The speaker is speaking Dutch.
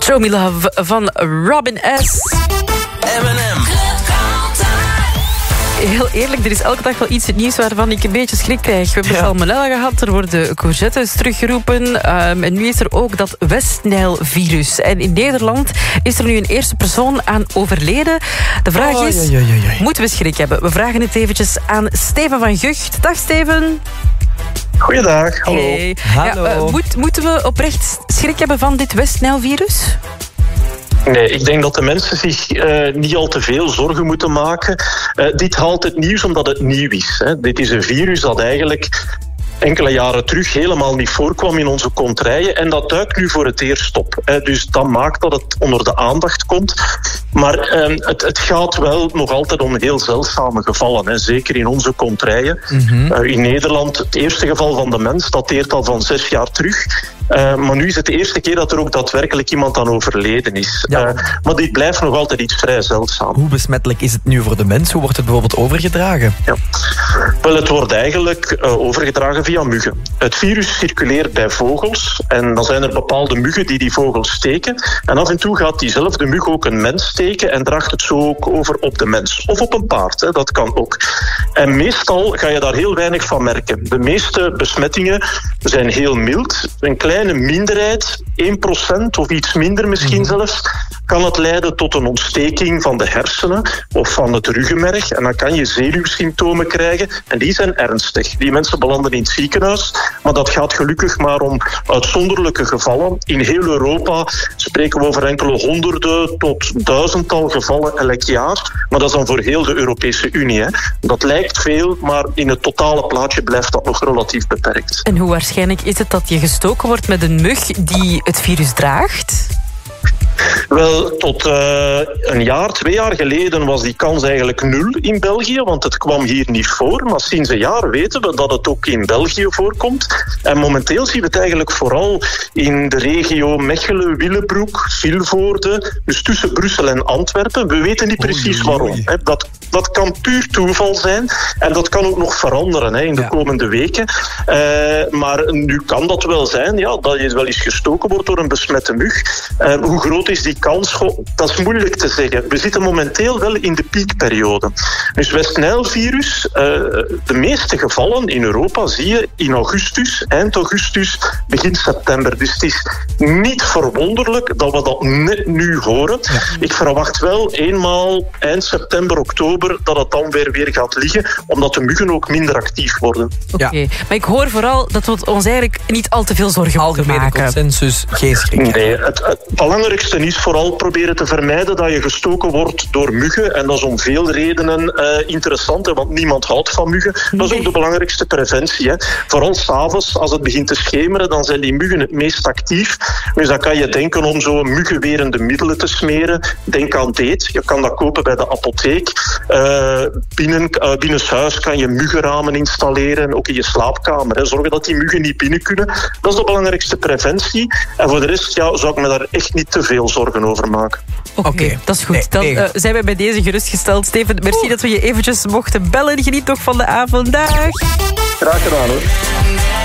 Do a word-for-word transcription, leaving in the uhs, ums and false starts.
Show Me Love van Robin S. M en M. Heel eerlijk, er is elke dag wel iets nieuws waarvan ik een beetje schrik krijg. We hebben Ja. salmonella gehad, er worden courgettes teruggeroepen. Um, en nu is er ook dat West-Nijl-virus. En in Nederland is er nu een eerste persoon aan overleden. De vraag Oh, is, ja, ja, ja, ja. moeten we schrik hebben? We vragen het eventjes aan Steven van Gucht. Dag Steven. Goeiedag, hallo. Hey. Hallo. Ja, uh, moet, moeten we oprecht schrik hebben van dit West-Nijl-virus? Nee, ik denk dat de mensen zich uh, niet al te veel zorgen moeten maken. Uh, dit haalt het nieuws omdat het nieuw is. Hè. Dit is een virus dat eigenlijk enkele jaren terug helemaal niet voorkwam in onze kontrijen. En dat duikt nu voor het eerst op. Hè. Dus dat maakt dat het onder de aandacht komt. Maar uh, het, het gaat wel nog altijd om heel zeldzame gevallen. Hè. Zeker in onze kontrijen. Mm-hmm. Uh, in Nederland, het eerste geval van de mens dateert al van zes jaar terug. Uh, maar nu is het de eerste keer dat er ook daadwerkelijk iemand aan overleden is. Ja. Uh, maar dit blijft nog altijd iets vrij zeldzaam. Hoe besmettelijk is het nu voor de mens? Hoe wordt het bijvoorbeeld overgedragen? Ja. Wel, het wordt eigenlijk uh, overgedragen via muggen. Het virus circuleert bij vogels en dan zijn er bepaalde muggen die die vogels steken. En af en toe gaat diezelfde mug ook een mens steken en draagt het zo ook over op de mens. Of op een paard, hè, dat kan ook. En meestal ga je daar heel weinig van merken. De meeste besmettingen zijn heel mild. Een kleine minderheid, één procent of iets minder misschien mm-hmm. zelfs, kan het leiden tot een ontsteking van de hersenen of van het ruggenmerg. En dan kan je zenuwsymptomen krijgen. En die zijn ernstig. Die mensen belanden in het ziekenhuis. Maar dat gaat gelukkig maar om uitzonderlijke gevallen. In heel Europa spreken we over enkele honderden tot duizendtal gevallen elk jaar. Maar dat is dan voor heel de Europese Unie. Hè. Dat lijkt veel, maar in het totale plaatje blijft dat nog relatief beperkt. En hoe waarschijnlijk is het dat je gestoken wordt met een mug die het virus draagt? Wel, tot uh, een jaar, twee jaar geleden was die kans eigenlijk nul in België, want het kwam hier niet voor. Maar sinds een jaar weten we dat het ook in België voorkomt. En momenteel zien we het eigenlijk vooral in de regio Mechelen, Willebroek, Vilvoorde, dus tussen Brussel en Antwerpen. We weten niet precies waarom. Hè. Dat, dat kan puur toeval zijn en dat kan ook nog veranderen hè, in de ja. komende weken. Uh, maar nu kan dat wel zijn, ja, dat je wel eens gestoken wordt door een besmette mug. Uh, hoe groot is die kans? Goh, dat is moeilijk te zeggen. We zitten momenteel wel in de piekperiode. Dus West-Nijl-virus, uh, de meeste gevallen in Europa zie je in augustus, eind augustus, begin september. Dus het is niet verwonderlijk dat we dat net nu horen. Ja. Ik verwacht wel eenmaal eind september, oktober, dat het dan weer, weer gaat liggen, omdat de muggen ook minder actief worden. Oké, okay. ja. Maar ik hoor vooral dat we ons eigenlijk niet al te veel zorgen moeten maken. Algemene consensus, geen schrik. Nee, het, het belangrijkste is vooral proberen te vermijden dat je gestoken wordt door muggen. En dat is om veel redenen uh, interessant, hè, want niemand houdt van muggen. Dat is ook de belangrijkste preventie. Hè. Vooral 's avonds, als het begint te schemeren, dan zijn die muggen het meest actief. Dus dan kan je denken om zo muggenwerende middelen te smeren. Denk aan deet. Je kan dat kopen bij de apotheek. Uh, binnen, uh, binnenshuis kan je muggenramen installeren, ook in je slaapkamer. Hè. Zorgen dat die muggen niet binnen kunnen. Dat is de belangrijkste preventie. En voor de rest ja, zou ik me daar echt niet te veel zorgen over maken. Oké, okay, okay. Dat is goed. Nee, Dan uh, zijn we bij deze gerustgesteld. Steven, merci oh. dat we je eventjes mochten bellen. Geniet nog van de avond. Dag. Graag gedaan hoor.